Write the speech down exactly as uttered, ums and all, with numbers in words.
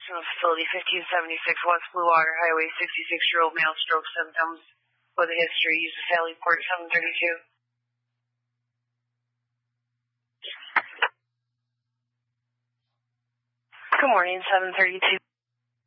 Correctional Facility, fifteen seventy-six West Blue Water Highway, sixty-six-year-old male, stroke symptoms with a history. Use of Sally Port seven thirty-two. Good morning, seven thirty-two.